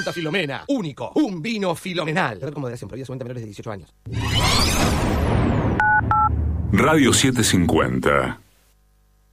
Santa Filomena. Único. Un vino filomenal. Ver con moderación. Prohibido solamente a menores de 18 años. Radio 750.